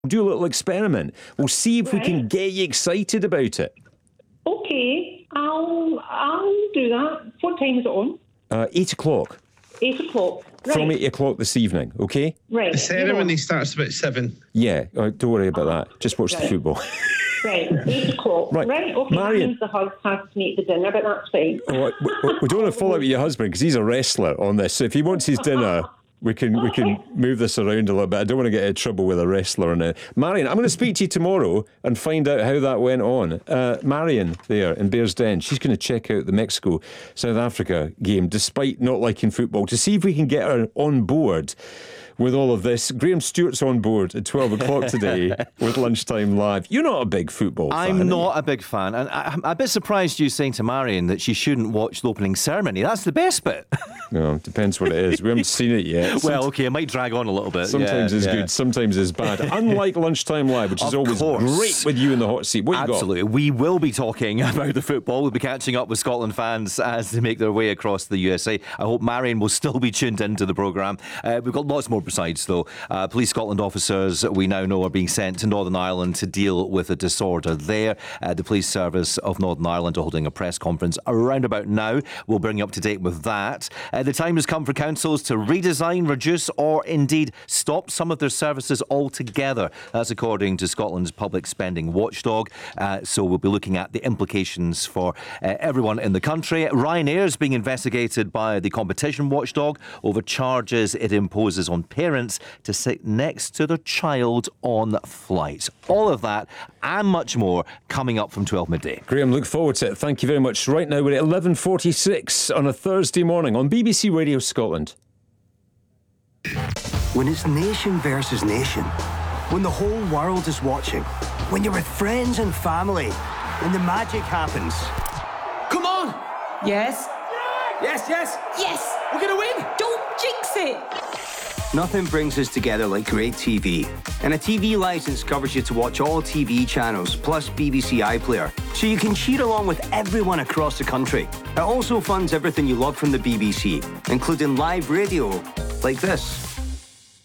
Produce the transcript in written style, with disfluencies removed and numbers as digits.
do a little experiment. We'll see if we can get you excited about it. Okay, I'll do that. What time is it on? 8 o'clock. 8 o'clock. Right. From 8 o'clock this evening, okay? Right. The ceremony starts about 7. Yeah, don't worry about that. Just watch the football. Right, 8 o'clock. Right. Okay, Marion. that means the husband has to make the dinner, but that's fine. We don't want to fall out with your husband because he's a wrestler on this. So if he wants his dinner, we can move this around a little bit. I don't want to get in trouble with a wrestler. Marion, I'm going to speak to you tomorrow and find out how that went on. Marion there in Bearsden, she's going to check out the Mexico-South Africa game despite not liking football to see if we can get her on board with all of this. Graham Stewart's on board at 12 o'clock today with Lunchtime Live. You're not a big football fan. I'm not a big fan. And I'm a bit surprised you saying to Marion that she shouldn't watch the opening ceremony. That's the best bit. No, depends what it is. We haven't seen it yet. Well, okay, it might drag on a little bit. Sometimes it's good, sometimes it's bad. Unlike Lunchtime Live, which is always great with you in the hot seat. What you got? Absolutely. We will be talking about the football. We'll be catching up with Scotland fans as they make their way across the USA. I hope Marion will still be tuned into the programme. We've got lots more besides, though. Police Scotland officers we now know are being sent to Northern Ireland to deal with a disorder there. The Police Service of Northern Ireland are holding a press conference around about now. We'll bring you up to date with that. The time has come for councils to redesign, reduce or indeed stop some of their services altogether. That's according to Scotland's public spending watchdog. So we'll be looking at the implications for everyone in the country. Ryanair is being investigated by the competition watchdog over charges it imposes on parents to sit next to their child on flights. All of that and much more coming up from 12 midday. Graham, look forward to it. Thank you very much. Right now we're at 11:46 on a Thursday morning on BBC Radio Scotland. When it's nation versus nation, when the whole world is watching, when you're with friends and family, when the magic happens. Come on! Yes? Yes, yes! Yes! We're gonna win! Don't jinx it! Nothing brings us together like great TV. And a TV licence covers you to watch all TV channels, plus BBC iPlayer, so you can cheer along with everyone across the country. It also funds everything you love from the BBC, including live radio, like this.